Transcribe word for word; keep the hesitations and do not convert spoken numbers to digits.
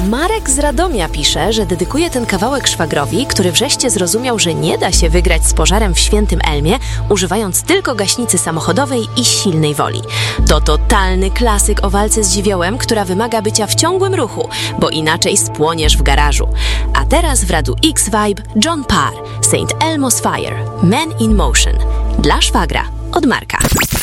Marek z Radomia pisze, że dedykuje ten kawałek szwagrowi, który wreszcie zrozumiał, że nie da się wygrać z pożarem w Świętym Elmie, używając tylko gaśnicy samochodowej i silnej woli. To totalny klasyk o walce z żywiołem, która wymaga bycia w ciągłym ruchu, bo inaczej spłoniesz w garażu. A teraz w Radu X Vibe John Parr, Saint Elmo's Fire, Man in Motion. Dla szwagra od Marka.